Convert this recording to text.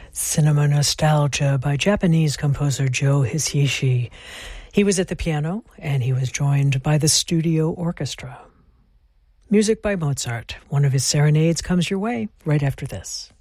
Cinema Nostalgia by Japanese composer Joe Hisaishi. He was at the piano, and he was joined by the studio orchestra. Music by Mozart. One of his serenades comes your way right after this.